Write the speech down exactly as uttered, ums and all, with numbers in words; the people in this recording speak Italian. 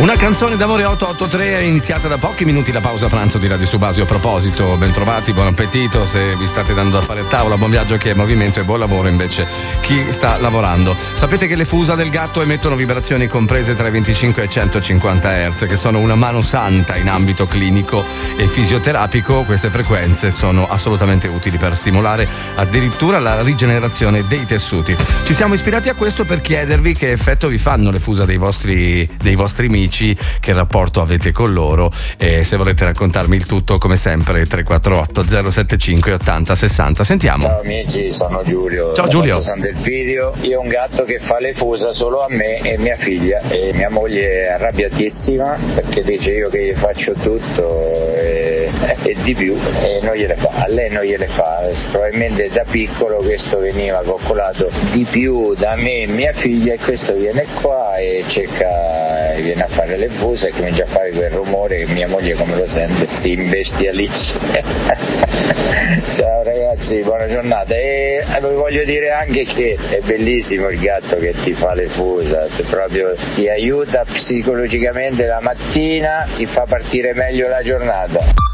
Una canzone d'amore otto otto tre è iniziata da pochi minuti la pausa pranzo di Radio Subasio. A proposito, ben trovati, buon appetito se vi state dando a fare il tavola, buon viaggio chi è in movimento e buon lavoro invece chi sta lavorando. Sapete che le fusa del gatto emettono vibrazioni comprese tra i venticinque e i centocinquanta hertz, che sono una mano santa in ambito clinico e fisioterapico. Queste frequenze sono assolutamente utili per stimolare addirittura la rigenerazione dei tessuti. Ci siamo ispirati a questo per chiedervi che effetto vi fanno le fusa dei vostri, dei vostri amici, che rapporto avete con loro, e se volete raccontarmi il tutto come sempre tre quattro otto zero sette cinque ottanta sessanta. Sentiamo. Ciao amici, sono Giulio. Ciao Giulio. San del Pidio. Io ho un gatto che fa le fusa solo a me e mia figlia, e mia moglie è arrabbiatissima perché dice io che gli faccio tutto e, e di più, e non gliele fa. A lei non gliele fa, probabilmente da piccolo questo veniva coccolato di più da me e mia figlia, e questo viene qua e cerca, viene a fare le fusa e comincia a fare quel rumore che mia moglie, come lo sente, si imbestialisce. Ciao ragazzi, buona giornata. E vi voglio dire anche che è bellissimo il gatto che ti fa le fusa, proprio ti aiuta psicologicamente la mattina, ti fa partire meglio la giornata.